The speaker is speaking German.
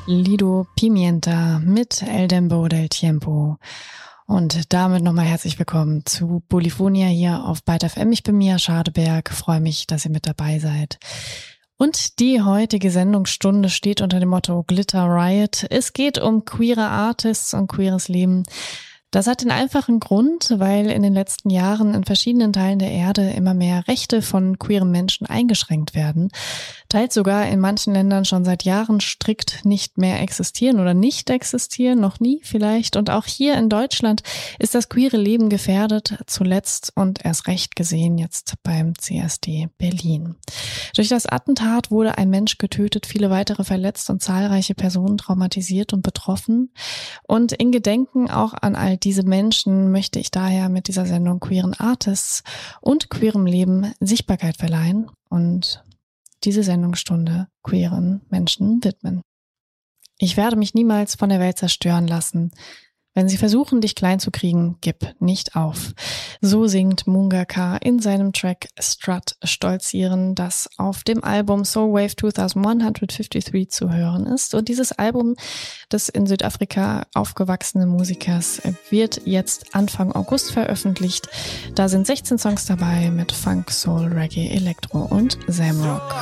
Lido Pimienta mit El Dembow del Tiempo. Und damit nochmal herzlich willkommen zu Polyphonia hier auf Byte FM. Ich bin Mia Schadeberg, freue mich, dass ihr mit dabei seid. Und die heutige Sendungsstunde steht unter dem Motto Glitter Riot. Es geht um queere Artists und queeres Leben. Das hat den einfachen Grund, weil in den letzten Jahren in verschiedenen Teilen der Erde immer mehr Rechte von queeren Menschen eingeschränkt werden, teils sogar in manchen Ländern schon seit Jahren strikt nicht mehr existieren oder nicht existieren, noch nie vielleicht. Und auch hier in Deutschland ist das queere Leben gefährdet, zuletzt und erst recht gesehen jetzt beim CSD Berlin. Durch das Attentat wurde ein Mensch getötet, viele weitere verletzt und zahlreiche Personen traumatisiert und betroffen. Und in Gedenken auch an all diese Menschen möchte ich daher mit dieser Sendung queeren Artists und queerem Leben Sichtbarkeit verleihen und diese Sendungsstunde queeren Menschen widmen. Ich werde mich niemals von der Welt zerstören lassen. Wenn sie versuchen, dich klein zu kriegen, gib nicht auf. So singt Mungaka in seinem Track Strut Stolzieren, das auf dem Album Soul Wave 2153 zu hören ist. Und dieses Album des in Südafrika aufgewachsenen Musikers wird jetzt Anfang August veröffentlicht. Da sind 16 Songs dabei mit Funk, Soul, Reggae, Elektro und Zamrock.